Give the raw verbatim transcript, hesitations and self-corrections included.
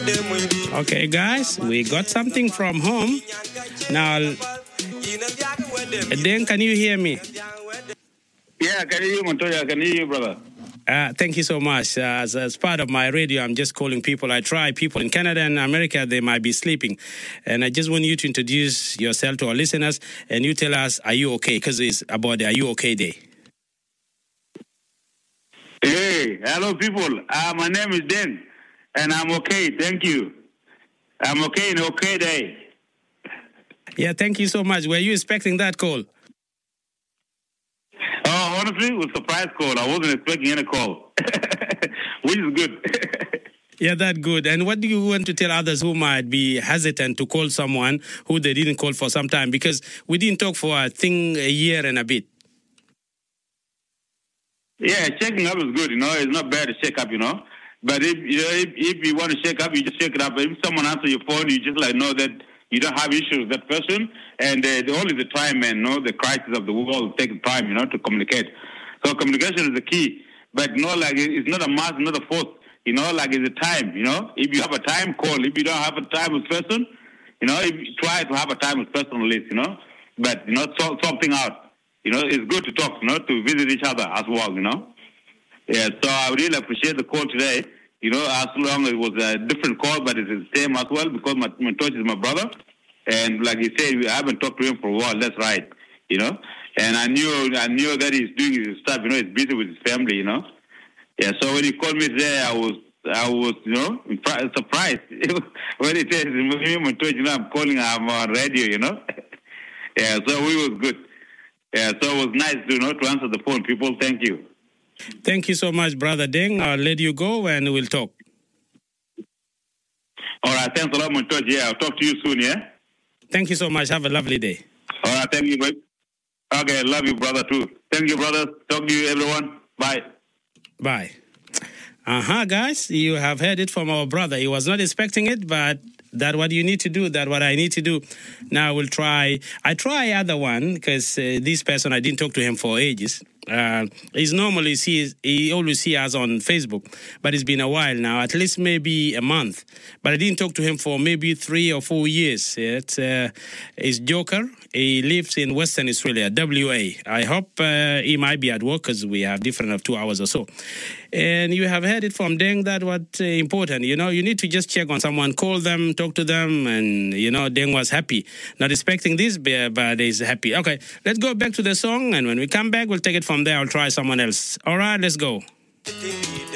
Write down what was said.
Okay, guys, we got something from home. Now, then can you hear me? Yeah, I can hear you, Montoya. I can hear you, brother. Uh, thank you so much. Uh, as, as part of my radio, I'm just calling people. I try people in Canada and America, they might be sleeping. And I just want you to introduce yourself to our listeners and you tell us, are you okay? Because it's about the Are You Okay Day. Hey, hello, people. Uh, my name is Den, and I'm okay. Thank you. I'm okay in okay day. Yeah, thank you so much. Were you expecting that call? Oh, honestly, it was a surprise call. I wasn't expecting any call, which is good. Yeah, that's good. And what do you want to tell others who might be hesitant to call someone who they didn't call for some time? Because we didn't talk for, I think, a year and a bit. Yeah, checking up is good, you know. It's not bad to check up, you know. But if you know, if, if you want to check up, you just check it up. If someone answers your phone, you just like know that you don't have issues with that person. And uh, the only the time, man, you know, the crisis of the world takes time, you know, to communicate. So communication is the key. But you know, like it's not a must, not a force. You know, like it's a time. You know, if you have a time, call. If you don't have a time with person, you know, if you try to have a time with person at least, you know. But you know, sort something out. You know, it's good to talk, you know, to visit each other as well, you know. Yeah, so I really appreciate the call today. You know, as long as it was a different call, but it's the same as well because my, my coach is my brother. And like you said, I haven't talked to him for a while. That's right, you know. And I knew I knew that he's doing his stuff, you know, he's busy with his family, you know. Yeah, so when he called me today, I was, I was, you know, surprised. When he says, you know, I'm calling, I'm on radio, you know. Yeah, so we was good. Yeah, so it was nice, you know, to answer the phone. People, thank you. Thank you so much, Brother Deng. I'll let you go and we'll talk. All right, thanks a lot, Montoya. Yeah, I'll talk to you soon, yeah? Thank you so much. Have a lovely day. All right, thank you, mate. Okay, love you, brother, too. Thank you, brother. Talk to you, everyone. Bye. Bye. Uh-huh, guys. You have heard it from our brother. He was not expecting it, but that's what you need to do. That's what I need to do. Now we'll try. I try other one because uh, this person, I didn't talk to him for ages. Uh, he's normally sees, he always see us on Facebook, but it's been a while now, at least maybe a month. But I didn't talk to him for maybe three or four years. It's, uh, it's Joker. He lives in Western Australia, W A. I hope uh, he might be at work because we have different of two hours or so. And you have heard it from Deng that what's uh, important. You know, you need to just check on someone, call them, talk to them. And, you know, Deng was happy. Not expecting this, but he's happy. Okay, let's go back to the song. And when we come back, we'll take it from there. I'll try someone else. All right, let's go.